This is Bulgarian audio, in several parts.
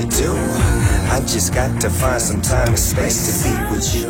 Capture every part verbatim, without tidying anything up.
you do. I just got to find some time and space to be with you.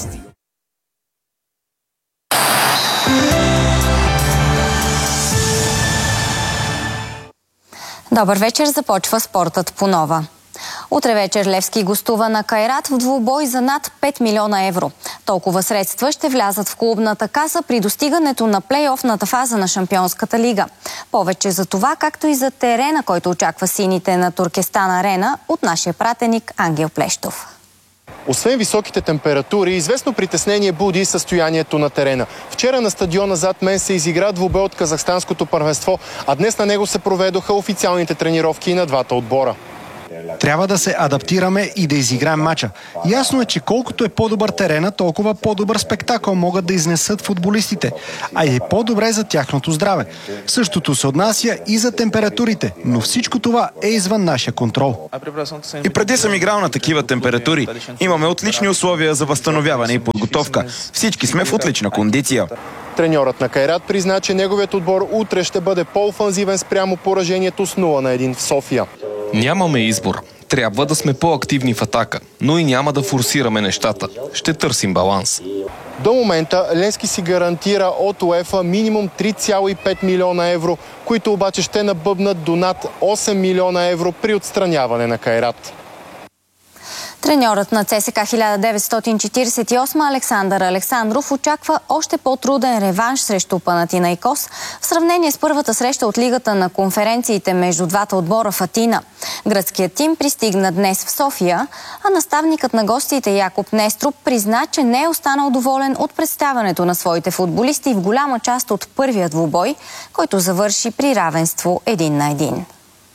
Добър вечер, започва спортът по нова. Утре вечер Левски гостува на Кайрат в двубой за над пет милиона евро. Толкова средства ще влязат в клубната каса при достигането на плейофната фаза на Шампионската лига. Повече за това, както и за терена, който очаква сините на Туркестан Арена, от нашия пратеник Ангел Плещов. Освен високите температури, известно притеснение буди състоянието на терена. Вчера на стадиона зад мен се изигра двубой от казахстанското първенство, а днес на него се проведоха официалните тренировки на двата отбора. Трябва да се адаптираме и да изиграем мача. Ясно е, че колкото е по-добър терена, толкова по-добър спектакъл могат да изнесат футболистите, а и по-добре за тяхното здраве. Същото се отнася и за температурите, но всичко това е извън нашия контрол. И преди съм играл на такива температури. Имаме отлични условия за възстановяване и подготовка. Всички сме в отлична кондиция. Треньорът на Кайрат призна, че неговият отбор утре ще бъде по-офанзивен спрямо поражението с нула на едно в София. Нямаме избор. Трябва да сме по-активни в атака, но и няма да форсираме нещата. Ще търсим баланс. До момента Левски си гарантира от УЕФА минимум три цяло и пет милиона евро, които обаче ще набъбнат до над осем милиона евро при отстраняване на Кайрат. Треньорът на ЦСКА хиляда деветстотин четиридесет и осма Александър Александров очаква още по-труден реванш срещу Панатинайкос в сравнение с първата среща от Лигата на конференциите между двата отбора в Атина. Гръцкият тим пристигна днес в София, а наставникът на гостите Якоб Неструб призна, че не е останал доволен от представянето на своите футболисти в голяма част от първия двубой, който завърши при равенство един на един.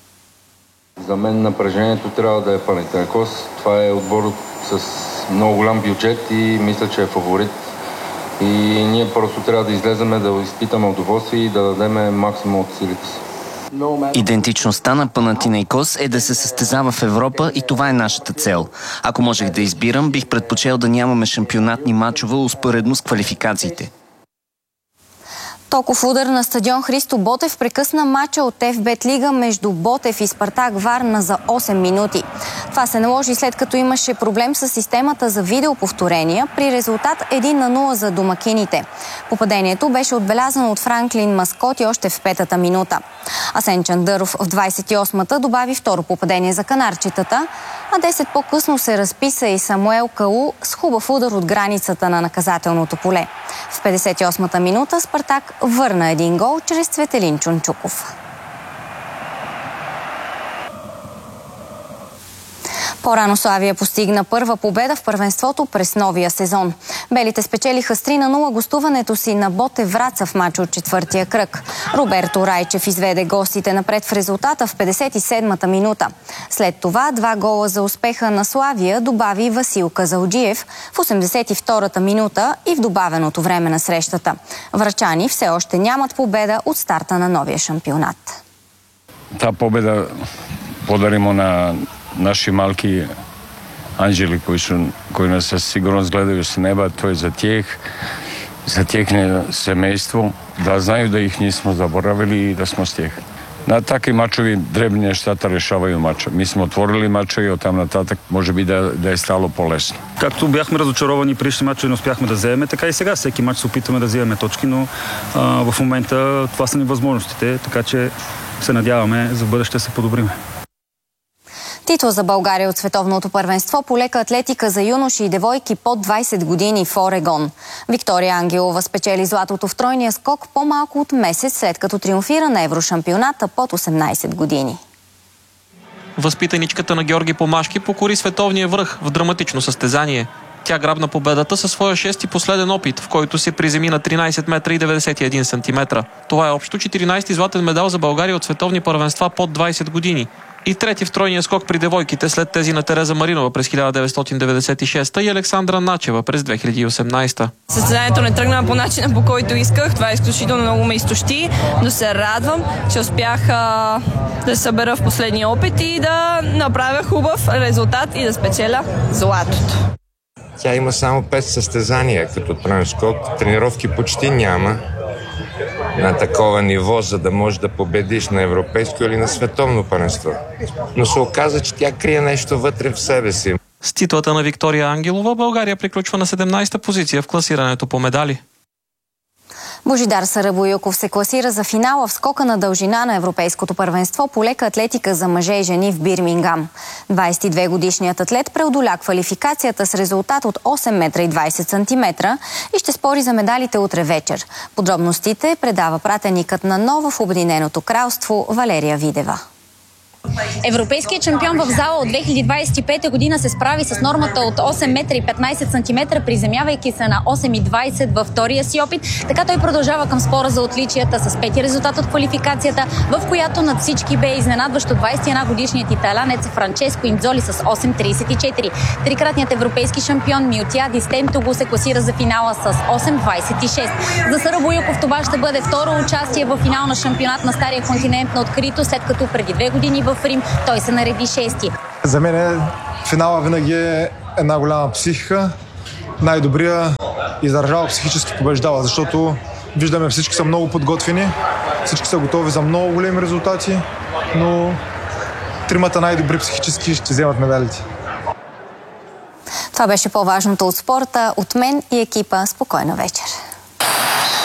За мен напрежението трябва да е Панатинайкос. Това е отбор с много голям бюджет и мисля, че е фаворит. И ние просто трябва да излеземе, да изпитаме удоволствие и да дадем максимум от силите си. Идентичността на Панатинайкос е да се състезава в Европа и това е нашата цел. Ако можех да избирам, бих предпочел да нямаме шампионатни мачове успоредно с квалификациите. Токов удар на стадион Христо Ботев прекъсна мача от Еф Бет Лига между Ботев и Спартак Варна за осем минути. Това се наложи след като имаше проблем с системата за видеоповторения при резултат един на нула за домакините. Попадението беше отбелязано от Франклин Маскоти още в петата минута. Асен Чандъров в двадесет и осмата добави второ попадение за канарчетата, а десет по-късно се разписа и Самуел Калу с хубав удар от границата на наказателното поле. В петдесет и осмата минута Спартак върна един гол чрез Цветелин Чунчуков. По-рано Славия постигна първа победа в първенството през новия сезон. Белите спечелиха с три на нула гостуването си на Ботев Враца в мач от четвъртия кръг. Роберто Райчев изведе гостите напред в резултата в петдесет и седмата минута. След това два гола за успеха на Славия добави Васил Казалджиев в осемдесет и втората минута и в добавеното време на срещата. Врачани все още нямат победа от старта на новия шампионат. Та победа подаримо на наши малки анđeli koji su, koji nas sigurno gledaju s neba, to je za tijeh, za tijehne semejstvo, da znaju da ih nismo zaboravili i da smo s tijeh. Na takvi mačovi drevni nещата решавaju мача. Mi smo otvorili мача и оттам нататък може би да, да е стало по-лесно. Както бяхме разочаровани предишни мачове и не успяхме да вземем, така и сега всеки мач се опитваме да вземем точки, но а, в момента това са ни възможностите, така че се надяваме за бъдеще се подобриме. Титул за България от световното първенство по лека атлетика за юноши и девойки под двадесет години в Орегон. Виктория Ангелова спечели златото в тройния скок по-малко от месец след като триумфира на Еврошампионата под осемнадесет години. Възпитаничката на Георги Помашки покори световния връх в драматично състезание. Тя грабна победата със своя шести последен опит, в който се приземи на тринадесет метра и деветдесет и един сантиметра. Това е общо четиринадесети златен медал за България от световни първенства под двадесет години. И трети в тройния скок при девойките след тези на Тереза Маринова през хиляда деветстотин деветдесет и шеста и Александра Начева през две хиляди и осемнадесета. Състезанието не тръгна по начина, по който исках. Това е изключително много ме изтощи, но се радвам, че успях а, да се събера в последния опит и да направя хубав резултат и да спечеля златото. Тя има само пет състезания като троен скок, тренировки почти няма. на такова ниво, за да можеш да победиш на европейско или на световно първенство. Но се оказа, че тя крие нещо вътре в себе си. С титлата на Виктория Ангелова България приключва на седемнадесета позиция в класирането по медали. Божидар Сарабоюков се класира за финала в скока на дължина на Европейското първенство по лека атлетика за мъже и жени в Бирмингам. двадесет и две годишният атлет преодоля квалификацията с резултат от осем метра и двадесет сантиметра и ще спори за медалите утре вечер. Подробностите предава пратеникът на Нова в Обединеното кралство Валерия Видева. Европейският шампион в зала от две хиляди двадесет и пета година се справи с нормата от осем метра и петнадесет сантиметра, приземявайки се на осем и двадесет във втория си опит. Така той продължава към спора за отличията с пети резултат от квалификацията, в която над всички бе изненадващо двадесет и една годишният италянец Франческо Индзоли с осем тридесет и четири. Трикратният европейски шампион Миотия Ди Стентого се класира за финала с осем двадесет и шест. За Сарабоюков това ще бъде второ участие в финал на шампионат на Стария континент на открито, след като преди две години в Рим той се нареди шести. За мен финала винаги е една голяма психика. Най-добрия издържава психически побеждава, защото виждаме всички са много подготвени, всички са готови за много големи резултати, но тримата най-добри психически ще вземат медалите. Това беше по-важното от спорта. От мен и екипа. Спокойна вечер.